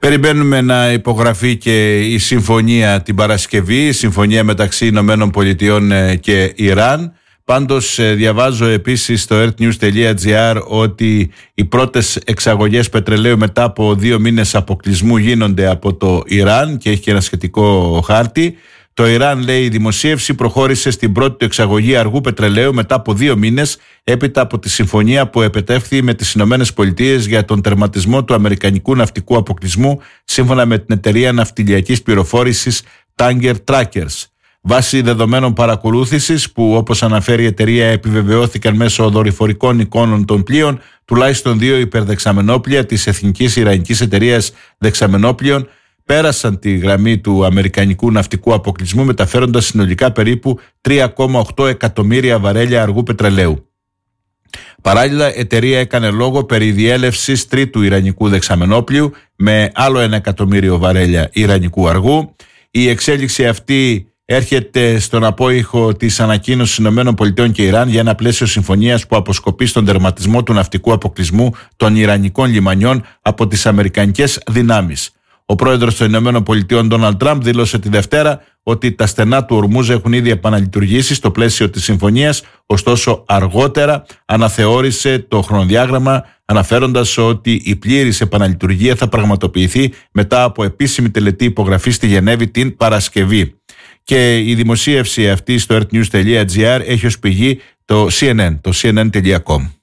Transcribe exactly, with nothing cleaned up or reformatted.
Περιμένουμε να υπογραφεί και η συμφωνία την Παρασκευή, η συμφωνία μεταξύ Ηνωμένων Πολιτειών και Ιράν. Πάντως διαβάζω επίσης στο earthnews τελεία gr ότι οι πρώτες εξαγωγές πετρελαίου μετά από δύο μήνες αποκλεισμού γίνονται από το Ιράν και έχει και ένα σχετικό χάρτη. Το Ιράν, λέει η δημοσίευση, προχώρησε στην πρώτη του εξαγωγή αργού πετρελαίου μετά από δύο μήνες έπειτα από τη συμφωνία που επετεύχθη με τις Ηνωμένες Πολιτείες για τον τερματισμό του αμερικανικού ναυτικού αποκλεισμού, σύμφωνα με την εταιρεία ναυτιλιακής πληροφόρησης Tanker Trackers. Βάσει δεδομένων παρακολούθησης που, όπως αναφέρει η εταιρεία, επιβεβαιώθηκαν μέσω δορυφορικών εικόνων των πλοίων, τουλάχιστον δύο υπερδεξαμενόπλια της Εθνικής Ιρανικής Εταιρείας Δεξαμενόπλιων πέρασαν τη γραμμή του αμερικανικού ναυτικού αποκλεισμού, μεταφέροντας συνολικά περίπου τρία κόμμα οκτώ εκατομμύρια βαρέλια αργού πετρελαίου. Παράλληλα, η εταιρεία έκανε λόγο περί διέλευσης τρίτου ιρανικού δεξαμενόπλιου με άλλο ένα εκατομμύριο βαρέλια ιρανικού αργού. Η εξέλιξη αυτή έρχεται στον απόϊχο της ανακοίνωσης ΗΠΑ και Ιράν για ένα πλαίσιο συμφωνίας που αποσκοπεί στον τερματισμό του ναυτικού αποκλεισμού των ιρανικών λιμανιών από τις αμερικανικές δυνάμεις. Ο πρόεδρος των ΗΠΑ, Ντόναλντ Τραμπ, δήλωσε τη Δευτέρα ότι τα στενά του Ορμούζ έχουν ήδη επαναλειτουργήσει στο πλαίσιο της συμφωνίας, ωστόσο αργότερα αναθεώρησε το χρονοδιάγραμμα, αναφέροντας ότι η πλήρης επαναλειτουργία θα πραγματοποιηθεί μετά από επίσημη τελετή υπογραφή στη Γενέβη την Παρασκευή. Και η δημοσίευση αυτή στο earthnews τελεία gr έχει ως πηγή το σι εν εν, το σι εν εν τελεία κομ.